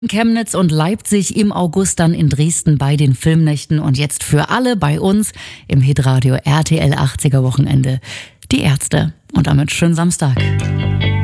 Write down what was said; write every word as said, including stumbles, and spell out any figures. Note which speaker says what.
Speaker 1: Chemnitz und Leipzig, im August dann in Dresden bei den Filmnächten und jetzt für alle bei uns im Hitradio R T L achtziger Wochenende die Ärzte. Und damit schönen Samstag.